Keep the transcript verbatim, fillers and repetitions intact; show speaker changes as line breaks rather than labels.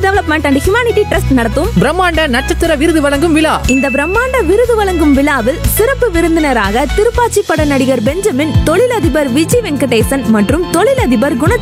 Development and humanity trust நடத்தும்
பிரம்மாண்ட நட்சத்திர விருது வழங்கும் விழா.
இந்த பிரம்மாண்ட விருது வழங்கும் விழாவில் சிறப்பு விருந்தினராக திருப்பாச்சி பட நடிகர் பெஞ்சமின், தொழிலதிபர் விஜய் வெங்கடேசன் மற்றும் தொழிலதிபர் குண